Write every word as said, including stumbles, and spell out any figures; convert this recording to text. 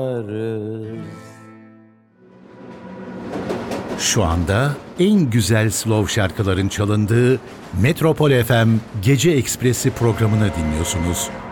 Şu anda en güzel slow şarkıların çalındığı Metropol F M Gece Ekspresi programını dinliyorsunuz.